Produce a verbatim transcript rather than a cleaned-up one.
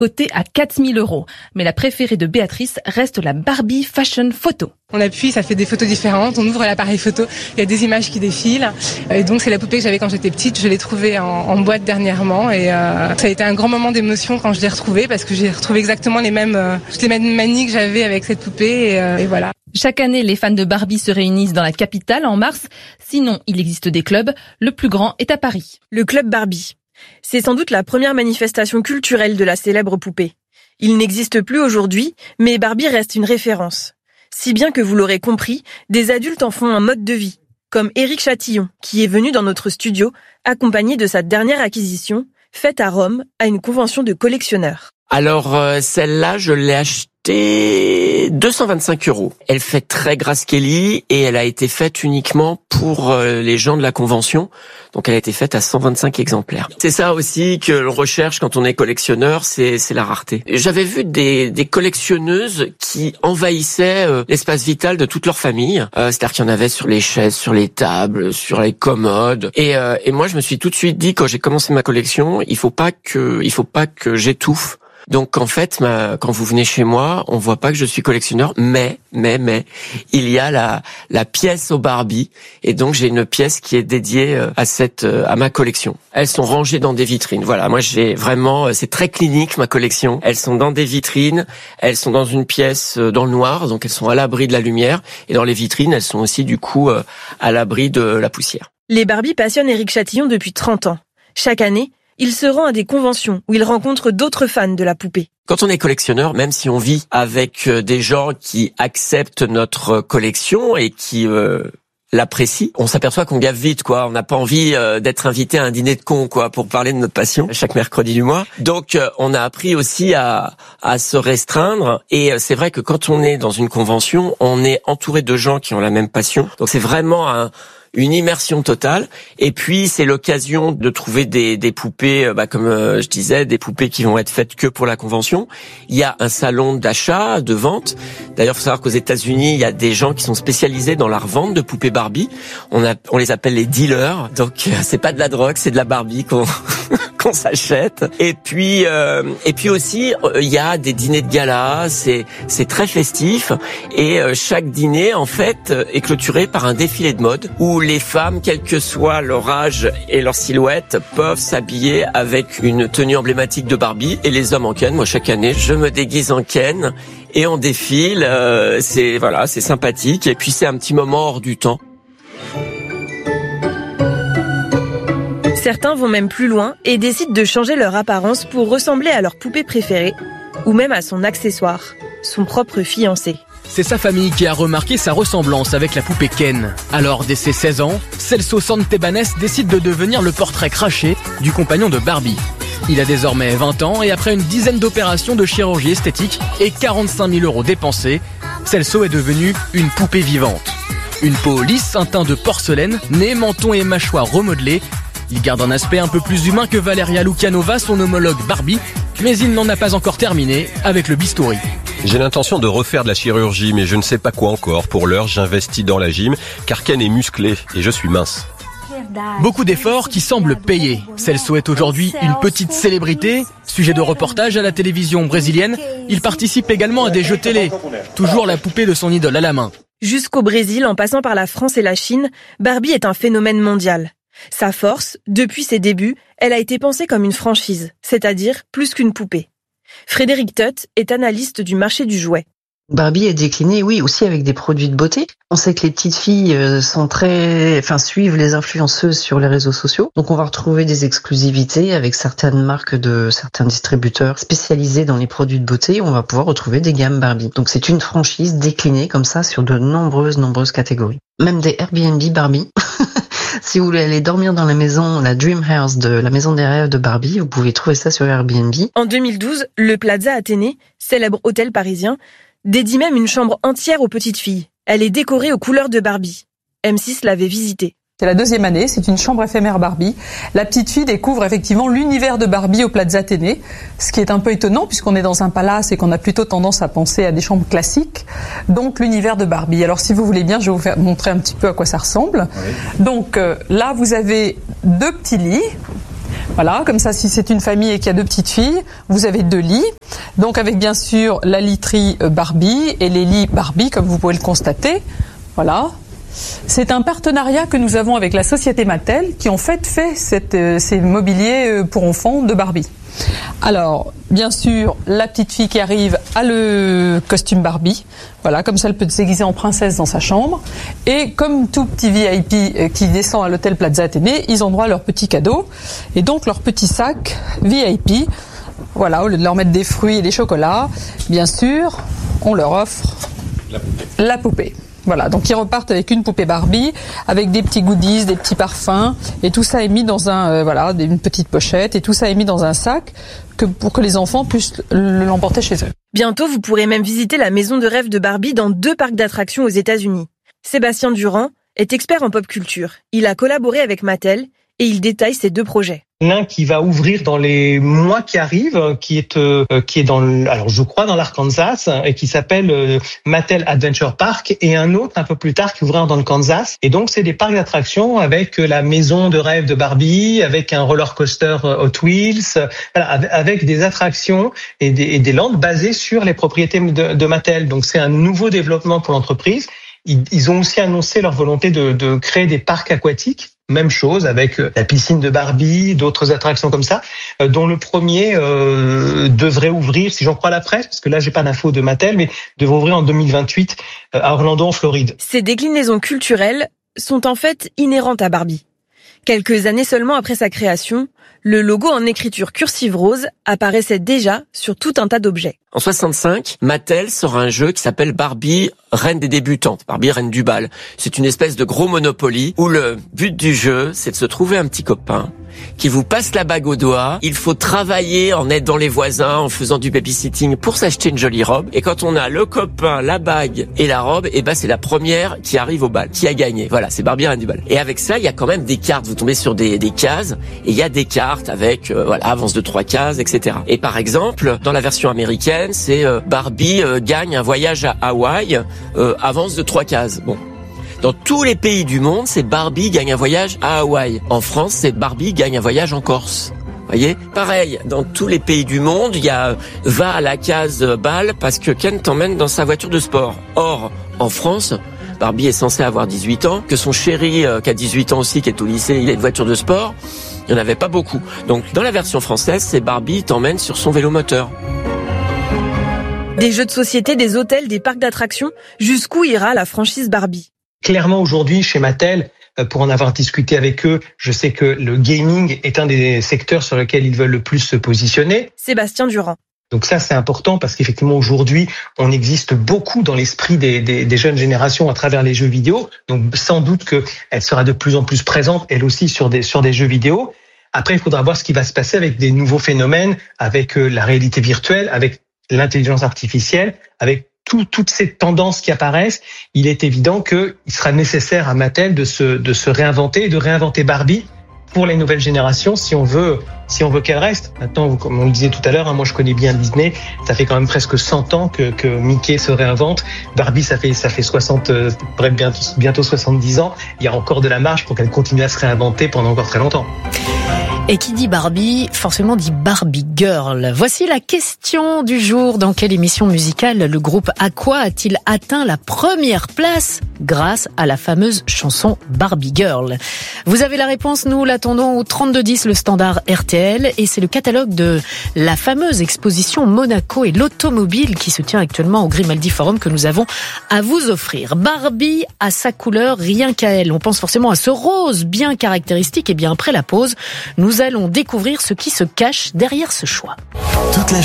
cotée à quatre mille euros. Mais la préférée de Béatrice reste la Barbie Fashion Photo. On appuie, ça fait des photos différentes, on ouvre l'appareil photo, il y a des images qui défilent. Et donc c'est la poupée que j'avais quand j'étais petite, je l'ai trouvée en, en boîte dernièrement et euh, ça a été un grand moment d'émotion quand je l'ai retrouvée parce que j'ai retrouvé exactement les mêmes, euh, toutes les mêmes manies que j'avais avec cette poupée et, euh, et voilà. Chaque année, les fans de Barbie se réunissent dans la capitale en mars. Sinon, il existe des clubs. Le plus grand est à Paris. Le Club Barbie. C'est sans doute la première manifestation culturelle de la célèbre poupée. Il n'existe plus aujourd'hui, mais Barbie reste une référence. Si bien que vous l'aurez compris, des adultes en font un mode de vie, comme Éric Chatillon, qui est venu dans notre studio, accompagné de sa dernière acquisition, faite à Rome, à une convention de collectionneurs. Alors, euh, celle-là, je l'ai achetée deux cent vingt-cinq euros. Elle fait très Grace Kelly et elle a été faite uniquement pour euh, les gens de la convention. Donc, elle a été faite à cent vingt-cinq exemplaires. C'est ça aussi que l'on recherche quand on est collectionneur, c'est, c'est la rareté. J'avais vu des, des collectionneuses qui envahissaient euh, l'espace vital de toute leur famille. Euh, c'est-à-dire qu'il y en avait sur les chaises, sur les tables, sur les commodes. Et, euh, et moi, je me suis tout de suite dit, quand j'ai commencé ma collection, il faut pas que, il faut pas que j'étouffe. Donc en fait, ma, quand vous venez chez moi, on voit pas que je suis collectionneur, mais mais mais il y a la la pièce au Barbie et donc j'ai une pièce qui est dédiée à cette à ma collection. Elles sont rangées dans des vitrines. Voilà, moi j'ai vraiment c'est très clinique ma collection. Elles sont dans des vitrines, elles sont dans une pièce dans le noir, donc elles sont à l'abri de la lumière et dans les vitrines, elles sont aussi du coup à l'abri de la poussière. Les Barbies passionnent Éric Chatillon depuis trente ans. Chaque année, il se rend à des conventions où il rencontre d'autres fans de la poupée. Quand on est collectionneur, même si on vit avec des gens qui acceptent notre collection et qui euh, l'apprécient, on s'aperçoit qu'on gaffe vite, quoi. On n'a pas envie euh, d'être invité à un dîner de cons, quoi, pour parler de notre passion chaque mercredi du mois. Donc, euh, on a appris aussi à, à se restreindre. Et euh, c'est vrai que quand on est dans une convention, on est entouré de gens qui ont la même passion. Donc, c'est vraiment un une immersion totale. Et puis, c'est l'occasion de trouver des, des poupées, bah, comme euh, je disais, des poupées qui vont être faites que pour la convention. Il y a un salon d'achat, de vente. D'ailleurs, il faut savoir qu'aux États-Unis, il y a des gens qui sont spécialisés dans la revente de poupées Barbie. On, a, on les appelle les dealers. Donc, euh, c'est pas de la drogue, c'est de la Barbie qu'on qu'on s'achète. Et puis, euh, et puis aussi, il y a des dîners de gala. C'est c'est très festif. Et euh, chaque dîner, en fait, est clôturé par un défilé de mode où les femmes, quel que soit leur âge et leur silhouette, peuvent s'habiller avec une tenue emblématique de Barbie et les hommes en Ken. Moi, chaque année, je me déguise en Ken et on défile. Euh, c'est voilà, c'est sympathique et puis c'est un petit moment hors du temps. Certains vont même plus loin et décident de changer leur apparence pour ressembler à leur poupée préférée ou même à son accessoire, son propre fiancé. C'est sa famille qui a remarqué sa ressemblance avec la poupée Ken. Alors, dès ses seize ans, Celso Santebanes décide de devenir le portrait craché du compagnon de Barbie. Il a désormais vingt ans et après une dizaine d'opérations de chirurgie esthétique et quarante-cinq mille euros dépensés, Celso est devenu une poupée vivante. Une peau lisse, un teint de porcelaine, nez, menton et mâchoire remodelés. Il garde un aspect un peu plus humain que Valeria Lukianova, son homologue Barbie, mais il n'en a pas encore terminé avec le bistouri. J'ai l'intention de refaire de la chirurgie, mais je ne sais pas quoi encore. Pour l'heure, j'investis dans la gym, car Ken est musclé et je suis mince. Beaucoup d'efforts qui semblent payer. Celso est aujourd'hui une petite célébrité. Sujet de reportage à la télévision brésilienne, il participe également à des jeux télé. Toujours la poupée de son idole à la main. Jusqu'au Brésil, en passant par la France et la Chine, Barbie est un phénomène mondial. Sa force, depuis ses débuts, elle a été pensée comme une franchise, c'est-à-dire plus qu'une poupée. Frédéric Tutt est analyste du marché du jouet. Barbie est déclinée, oui, aussi avec des produits de beauté. On sait que les petites filles sont très, enfin, suivent les influenceuses sur les réseaux sociaux. Donc, on va retrouver des exclusivités avec certaines marques de certains distributeurs spécialisés dans les produits de beauté. On va pouvoir retrouver des gammes Barbie. Donc, c'est une franchise déclinée comme ça sur de nombreuses, nombreuses catégories. Même des Airbnb Barbie. Si vous voulez aller dormir dans la maison, la Dream House de la maison des rêves de Barbie, vous pouvez trouver ça sur Airbnb. En deux mille douze, le Plaza Athénée, célèbre hôtel parisien, dédie même une chambre entière aux petites filles. Elle est décorée aux couleurs de Barbie. M six l'avait visitée. C'est la deuxième année, c'est une chambre éphémère Barbie. La petite fille découvre effectivement l'univers de Barbie au Plaza Athénée, ce qui est un peu étonnant puisqu'on est dans un palace et qu'on a plutôt tendance à penser à des chambres classiques. Donc l'univers de Barbie. Alors si vous voulez bien, je vais vous faire montrer un petit peu à quoi ça ressemble. Oui. Donc euh, là, vous avez deux petits lits. Voilà, comme ça, si c'est une famille et qu'il y a deux petites filles, vous avez deux lits. Donc avec bien sûr la literie Barbie et les lits Barbie, comme vous pouvez le constater. Voilà. C'est un partenariat que nous avons avec la société Mattel qui en fait fait cette, euh, ces mobiliers pour enfants de Barbie. Alors, bien sûr, la petite fille qui arrive a le costume Barbie. Voilà, comme ça elle peut se déguiser en princesse dans sa chambre. Et comme tout petit V I P qui descend à l'hôtel Plaza Athénée, ils ont droit à leur petit cadeau. Et donc leur petit sac V I P. Voilà, au lieu de leur mettre des fruits et des chocolats, bien sûr, on leur offre la poupée. La poupée. Voilà, donc ils repartent avec une poupée Barbie, avec des petits goodies, des petits parfums, et tout ça est mis dans un, euh, voilà, une petite pochette, et tout ça est mis dans un sac que, pour que les enfants puissent l'emporter chez eux. Bientôt, vous pourrez même visiter la maison de rêve de Barbie dans deux parcs d'attractions aux États-Unis. Sébastien Durand est expert en pop culture. Il a collaboré avec Mattel et il détaille ses deux projets. L'un qui va ouvrir dans les mois qui arrivent, qui est euh, qui est dans le, alors je crois dans l'Arkansas et qui s'appelle euh, Mattel Adventure Park, et un autre un peu plus tard qui ouvrira dans le Kansas. Et donc c'est des parcs d'attractions avec la maison de rêve de Barbie, avec un roller coaster Hot Wheels, voilà, avec des attractions et des, et des landes basées sur les propriétés de, de Mattel. Donc c'est un nouveau développement pour l'entreprise. Ils, ils ont aussi annoncé leur volonté de, de créer des parcs aquatiques. Même chose avec la piscine de Barbie, d'autres attractions comme ça, dont le premier euh, devrait ouvrir, si j'en crois la presse, parce que là j'ai pas d'infos de Mattel, mais devrait ouvrir en deux mille vingt-huit à Orlando en Floride. Ces déclinaisons culturelles sont en fait inhérentes à Barbie. Quelques années seulement après sa création, le logo en écriture cursive rose apparaissait déjà sur tout un tas d'objets. En soixante-cinq, Mattel sort un jeu qui s'appelle Barbie, reine des débutantes, Barbie, reine du bal. C'est une espèce de gros Monopoly où le but du jeu, c'est de se trouver un petit copain qui vous passe la bague au doigt. Il faut travailler en aidant les voisins, en faisant du babysitting pour s'acheter une jolie robe. Et quand on a le copain, la bague et la robe, et ben c'est la première qui arrive au bal, qui a gagné. Voilà, c'est Barbie, reine du bal. Et avec ça, il y a quand même des cartes. Vous tombez sur des, des cases, et il y a des cartes avec euh, voilà, avance de trois cases, et cetera. Et par exemple, dans la version américaine, c'est euh, Barbie euh, gagne un voyage à Hawaï, euh, avance de trois cases. Bon. Dans tous les pays du monde, c'est Barbie gagne un voyage à Hawaï. En France, c'est Barbie gagne un voyage en Corse. Voyez, pareil, dans tous les pays du monde, il y a va à la case bal parce que Ken t'emmène dans sa voiture de sport. Or, en France, Barbie est censée avoir dix-huit ans, que son chéri euh, qui a dix-huit ans aussi, qui est au lycée, il a une voiture de sport. Il n'y en avait pas beaucoup. Donc, dans la version française, c'est Barbie t'emmène sur son vélo moteur. Des jeux de société, des hôtels, des parcs d'attractions, jusqu'où ira la franchise Barbie ? Clairement, aujourd'hui, chez Mattel, pour en avoir discuté avec eux, je sais que le gaming est un des secteurs sur lesquels ils veulent le plus se positionner. Sébastien Durand. Donc ça, c'est important parce qu'effectivement, aujourd'hui, on existe beaucoup dans l'esprit des, des, des jeunes générations à travers les jeux vidéo. Donc sans doute qu'elle sera de plus en plus présente, elle aussi, sur des, sur des jeux vidéo. Après, il faudra voir ce qui va se passer avec des nouveaux phénomènes, avec la réalité virtuelle, avec l'intelligence artificielle, avec Tout, toutes ces tendances qui apparaissent. Il est évident qu'il sera nécessaire à Mattel de se, de se réinventer et de réinventer Barbie pour les nouvelles générations si on veut, si on veut qu'elle reste. Maintenant, comme on le disait tout à l'heure, hein, moi je connais bien Disney. Ça fait quand même presque cent ans que, que Mickey se réinvente. Barbie, ça fait, ça fait soixante, euh, bref, bientôt, bientôt soixante-dix ans. Il y a encore de la marge pour qu'elle continue à se réinventer pendant encore très longtemps. Et qui dit Barbie, forcément dit Barbie Girl. Voici la question du jour. Dans quelle émission musicale le groupe Aqua a-t-il atteint la première place grâce à la fameuse chanson Barbie Girl? Vous avez la réponse, nous l'attendons au trente-deux dix, le standard R T L. Et c'est le catalogue de la fameuse exposition Monaco et l'automobile qui se tient actuellement au Grimaldi Forum que nous avons à vous offrir. Barbie à sa couleur, rien qu'à elle. On pense forcément à ce rose bien caractéristique. Et bien après la pause, nous allons découvrir ce qui se cache derrière ce choix. Toute la